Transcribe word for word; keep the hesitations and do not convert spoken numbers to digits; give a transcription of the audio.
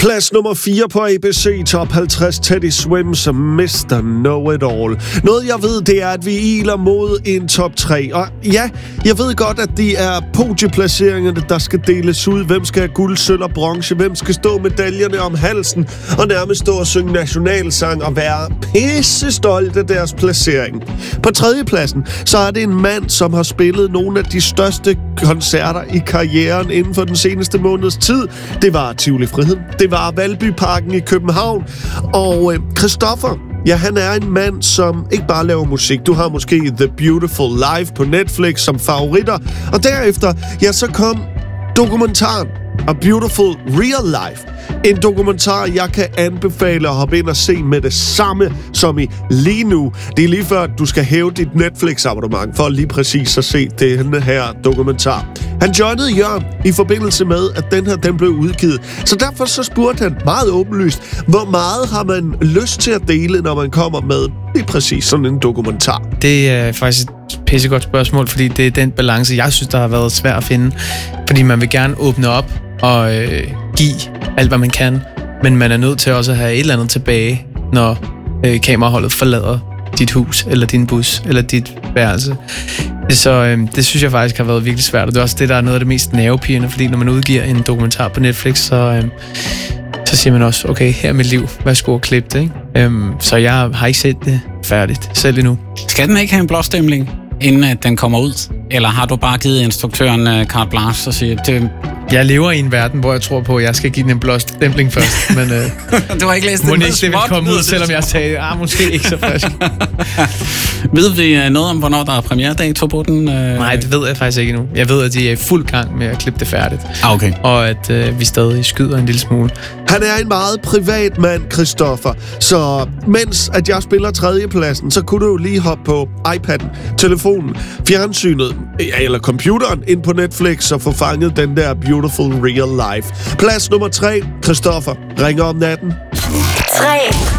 Plads nummer fire på A B C Top halvtreds, Teddy Swims og mister Know-It-All. Noget jeg ved, det er, at vi iler mod en top tre. Og ja, jeg ved godt, at det er podieplaceringerne, der skal deles ud. Hvem skal have guld, sølv og bronze? Hvem skal stå medaljerne om halsen og nærmest stå og synge nationalsang og være pisse stolt af deres placering? På tredjepladsen, så er det en mand, som har spillet nogle af de største koncerter i karrieren inden for den seneste måneds tid. Det var Tivoli Friheden. Det var Valbyparken i København. Og øh, Christoffer, ja, han er en mand, som ikke bare laver musik. Du har måske The Beautiful Life på Netflix som favoritter. Og derefter, ja, så kom dokumentaren A Beautiful Real Life. En dokumentar, jeg kan anbefale at hoppe ind og se med det samme som i lige nu. Det er lige før, at du skal hæve dit Netflix-abonnement for lige præcis at se denne her dokumentar. Han joinede Jørgen i forbindelse med, at den her den blev udgivet. Så derfor så spurgte han meget åbenlyst, hvor meget har man lyst til at dele, når man kommer med lige præcis sådan en dokumentar? Det er faktisk et pissegodt spørgsmål, fordi det er den balance, jeg synes, der har været svært at finde. Fordi man vil gerne åbne op og øh, give alt, hvad man kan, men man er nødt til også at have et eller andet tilbage, når øh, kameraholdet forlader dit hus, eller din bus, eller dit værelse. Så øh, det synes jeg faktisk har været virkelig svært, og det er også det, der er noget af det mest nervepirrende, fordi når man udgiver en dokumentar på Netflix, så, øh, så siger man også, okay, her er mit liv, værsgo og klip det, ikke? Øhm, så jeg har ikke set det færdigt selv endnu. Skal den ikke have en blåstempling, inden at den kommer ud? Eller har du bare givet instruktøren uh, carte blanche og siger, det... Jeg lever i en verden, hvor jeg tror på, at jeg skal give den en blåstempling først, men øh, du har ikke læst må det, ikke det vil komme ud, selvom jeg sagde, ah, måske ikke så frisk. Ved vi noget om, hvornår der er premieredato på den? Nej, det ved jeg faktisk ikke endnu. Jeg ved, at de er i fuld gang med at klippe det færdigt. Ah, okay. Og at øh, vi stadig skyder en lille smule. Han er en meget privat mand, Christoffer. Så mens at jeg spiller tredjepladsen, så kunne du jo lige hoppe på iPad'en, telefonen, fjernsynet eller computeren ind på Netflix og få fanget den der Beautiful Real Life. Plads nummer tre, Christoffer ringer om natten. tre.